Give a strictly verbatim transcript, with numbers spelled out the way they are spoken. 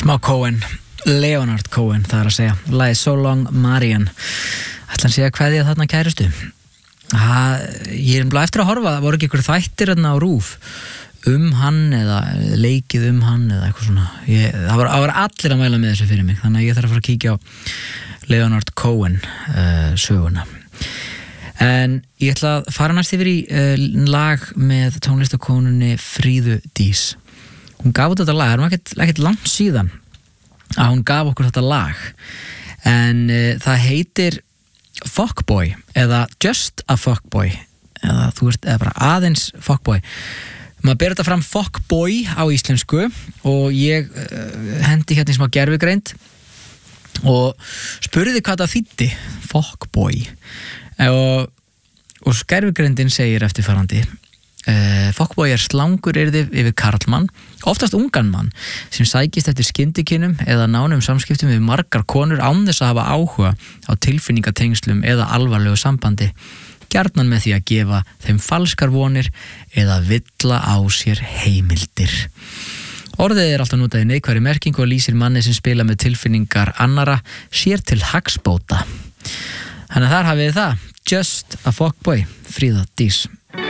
Smá Cohen, Leonard Cohen, það er að segja. Lagið So Long Marian. Ætla hann sé að kveðja þarna kærustu. Ha, ég er bara eftir að horfa, það voru ekki ykkur þættir þarna á RÚV um hann eða leikið um hann eða eitthvað svona. Ég, það, var, það var allir að mæla með þessu fyrir mig, þannig að ég þarf að fara að kíkja á Leonard Cohen uh, söguna. En ég ætla að fara næst yfir í uh, lag með tónlistakonunni Fríðu Dís. Hún gaf út þetta lag, það er ekkert, ekkert langt síðan að hún gaf okkur þetta lag, en uh, það heitir Fuckboy eða Just a Fuckboy eða þú veist, eða bara aðeins Fuckboy. Maður ber þetta fram Fuckboy á íslensku og ég uh, hendi hérna í smá gervigreind og spurði hvað það þýddi Fuckboy og, og gervigreindin segir eftirfarandi: Uh, Fuckboy er slanguryrði yfir karlmann, oftast ungan mann, sem sækist eftir skyndikinnum eða nánum samskiptum við margar konur án þess að hafa áhuga á tilfinningatengslum eða alvarlegu sambandi, gjarnan með því að gefa þeim falskar vonir eða villa á sér heimildir. Orðið er alltaf notað í neikvæðri merkingu og lýsir manni sem spila með tilfinningar annara sér til hagsbóta. Þannig að þar hafið þið það, Just a Fuckboy, Fríða Dís.